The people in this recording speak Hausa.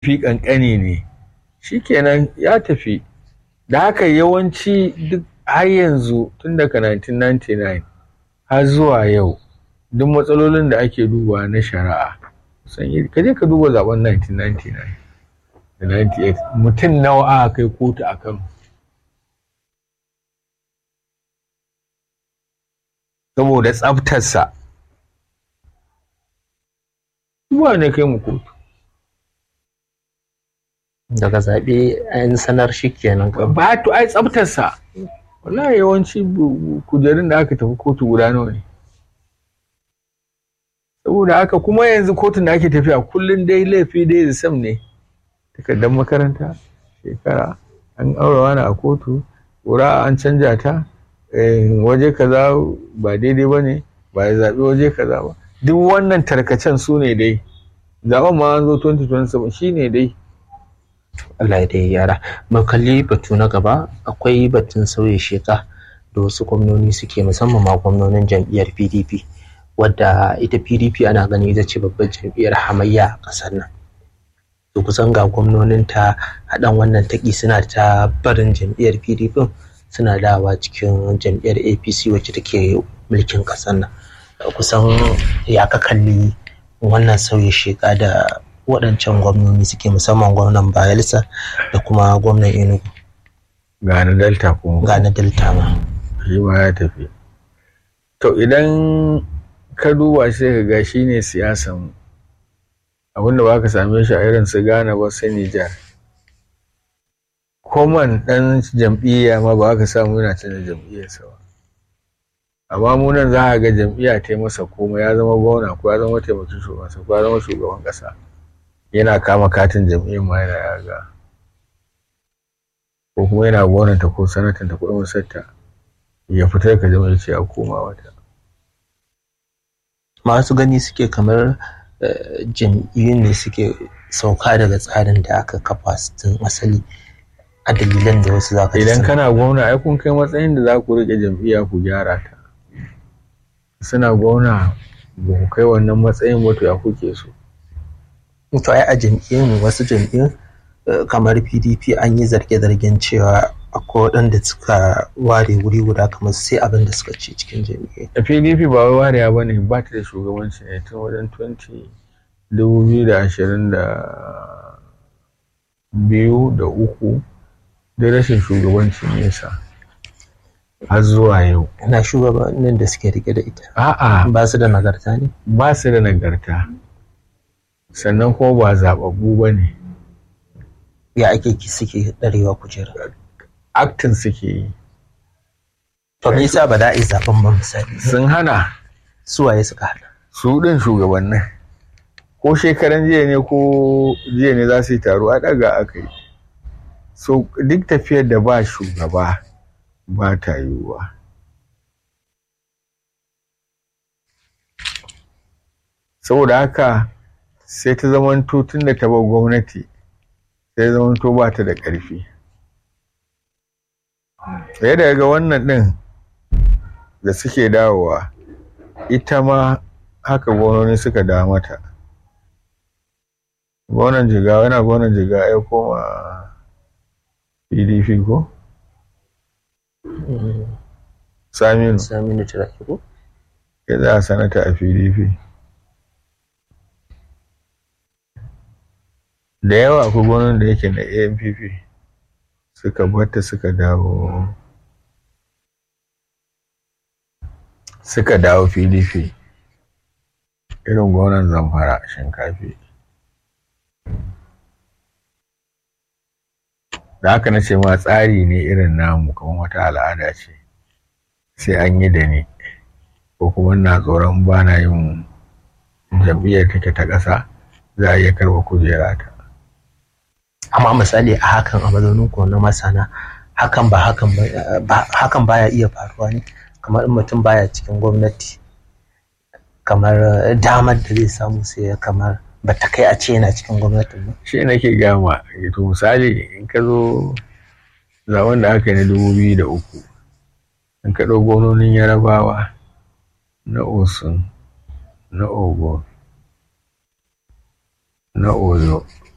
laifi ƙanƙani ne shikenan ya tafi. Da haka yawanci duk har yanzu tun daga 1999 har zuwa yau duk matsalolin da ake duba na shari'a ka je ka duba zaben 1999 da 98 mutum nawa aka kai kotu a Kano saboda tsaftarsa zuwa ne kai mu kotu daga zaɓe an sanar shi kenan ba to ai tsaftarsa wallahi yawanci kujerun da aka tafi kotu guda nawa ne saboda haka kuma yanzu kotun da ake tafiya kullum dai laifi dai da sam ne takardar makaranta shekara an aure wani a kotu ƙura an canja ta waje kaza ba daidai ba ne ba ya zaɓi waje kaza ba duk wannan tarkacen su ne dai zaɓen ma an zo 2027 shi ne dai. Allah ya dai yara. Makalli batu na gaba akwai batun sauya sheka da wasu gwamnoni suke musamman ma gwamnonin jam'iyyar PDP wadda ita PDP ana gani ita ce babbar jam'iyyar hamayya a ƙasar nan. To kusan ga gwamnonin ta haɗan wannan taƙi suna ta barin jam'iyyar PDP suna dawa cikin jam'iyyar APC wacce take mulkin ƙasar nan. Kusan ya ka kalli wannan sauya sheka da waɗancan gwamnoni suke musamman gwamnan Bayelsa da kuma gwamnan Enugu. Ga na Delta kuma. Ga na Delta ma. Shi ma ya tafi. To idan ka duba sai ka ga shi ne siyasan abinda ba ka same shi a irin su Ghana ba sai Nijar. Koman ɗan jam'iyya ma ba ka samu yana canza jam'iyyarsa ba. Amma mu nan za a ga jam'iyya ta yi masa komai ya zama gwamna ko ya zama taimakin shugabansa ko ya zama shugaban ƙasa. Yana kama katin jam'iyyar ma yana yaga ko kuma yana gonanta ko sanatanta ko masarta ya fitar ka jam'iyyar ce a koma wata. Masu gani suke kamar jam'iyyun ne suke sauka daga tsarin da aka kafa su tun asali a dalilan da wasu za ka idan kana gwamna ai kun kai matsayin da za ku riƙe jam'iyya ku gyara ta. Suna gwamna ba ku kai wannan matsayin wato ya kuke so. To ai a jam'iyyun wasu jam'iyyun kamar PDP an yi zarge-zargen cewa akwai waɗanda suka ware wuri guda kamar sai abin da suka ci cikin jam'iyyun. A PDP ba wai warewa ba ne ba ta da shugabanci ne tun wajen 2022 da uku da rashin shugabanci nesa har zuwa yau. Ina shugabannin da suke rike da ita. A'a ba su da nagarta ne? Ba su da nagarta. Sannan kuma ba zaɓaɓɓu ba ne. Ya ake suke ɗarewa kujera? Aktin suke yi. To me yasa ba da a yi zaɓen ba misali? Sun hana. Su waye suka hana? Su ɗin shugabannin. Ko shekaran jiya ne za su yi taro a ɗaga aka yi. So duk tafiyar da ba shugaba ba ta yiwuwa. Saboda haka sai ta zamanto tun da ta bar gwamnati sai zamanto ba ta da ƙarfi. Sai daga wannan ɗin da suke dawowa ita ma haka gwamnoni suka dawo mata. Gwamnan Jigawa yana gwamnan Jigawa ya koma PDP ko? Saminu Turaki ko? Ya za a sanata a PDP. Da yawa akwai gwamnan da yake na ANPP suka bata suka dawo PDP. Irin gwamnan Zamfara Shinkafi. Da haka na ce ma tsari ne irin namu kamar wata al'ada ce sai an yi da ni ko kuma na tsoron ba na yin jam'iyyar take ta ƙasa za a iya karɓa kujera ta. Amma misali a hakan a mazaunin ku na masana hakan baya iya faruwa ne kamar in mutum baya cikin gwamnati kamar damar da zai samu sai kamar ba ta kai a ce yana cikin gwamnatin ba. Shi nake gama to misali in ka zo zaben da aka yi na 2003 in ka ɗau gwamnonin Yarabawa na Osun na Ogun na Oyo